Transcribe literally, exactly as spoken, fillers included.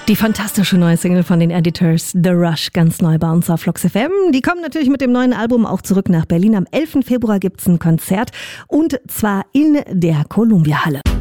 Die fantastische neue Single von den Editors, The Rush, ganz neu bei uns auf Flux F M. Die kommen natürlich mit dem neuen Album auch zurück nach Berlin. Am elften Februar gibt's ein Konzert und zwar in der Columbia Halle.